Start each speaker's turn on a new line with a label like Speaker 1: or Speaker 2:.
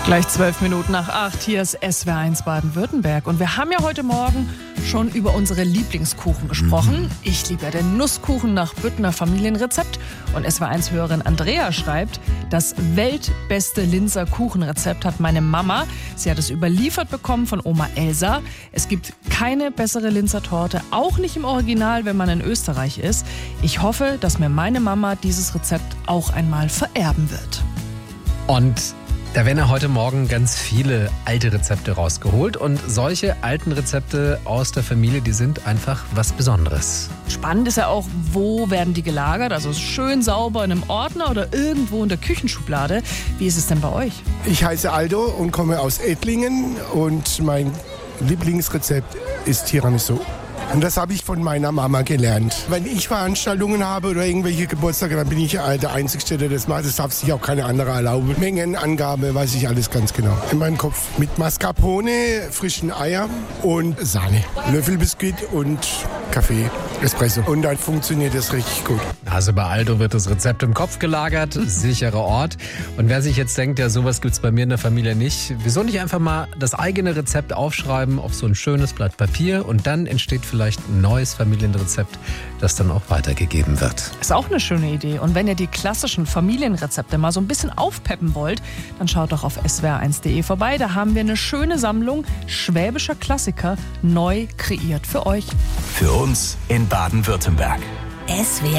Speaker 1: Gleich 12 Minuten nach 8, hier ist SWR1 Baden-Württemberg. Und wir haben ja heute Morgen schon über unsere Lieblingskuchen gesprochen. Ich liebe ja den Nusskuchen nach Büttner Familienrezept. Und SWR1-Hörerin Andrea schreibt, das weltbeste Linzer Kuchenrezept hat meine Mama. Sie hat es überliefert bekommen von Oma Elsa. Es gibt keine bessere Linzer Torte, auch nicht im Original, wenn man in Österreich ist. Ich hoffe, dass mir meine Mama dieses Rezept auch einmal vererben wird.
Speaker 2: Und da werden ja heute Morgen ganz viele alte Rezepte rausgeholt. Und solche alten Rezepte aus der Familie, die sind einfach was Besonderes.
Speaker 1: Spannend ist ja auch, wo werden die gelagert? Also schön sauber in einem Ordner oder irgendwo in der Küchenschublade. Wie ist es denn bei euch?
Speaker 3: Ich heiße Aldo und komme aus Ettlingen und mein Lieblingsrezept ist Tiramisu. Und das habe ich von meiner Mama gelernt. Wenn ich Veranstaltungen habe oder irgendwelche Geburtstage, dann bin ich der Einzige, der das macht. Das darf sich auch keine andere erlauben. Mengenangabe weiß ich alles ganz genau. In meinem Kopf mit Mascarpone, frischen Eier und Sahne. Löffelbiskuit und Kaffee, Espresso. Und dann funktioniert das richtig gut.
Speaker 2: Also bei Aldo wird das Rezept im Kopf gelagert, sicherer Ort. Und wer sich jetzt denkt, ja sowas gibt's bei mir in der Familie nicht, wieso nicht einfach mal das eigene Rezept aufschreiben auf so ein schönes Blatt Papier und dann entsteht vielleicht ein neues Familienrezept, das dann auch weitergegeben wird.
Speaker 1: Ist auch eine schöne Idee. Und wenn ihr die klassischen Familienrezepte mal so ein bisschen aufpeppen wollt, dann schaut doch auf swr1.de vorbei. Da haben wir eine schöne Sammlung schwäbischer Klassiker neu kreiert für euch.
Speaker 4: Für uns in Baden-Württemberg.
Speaker 5: SWR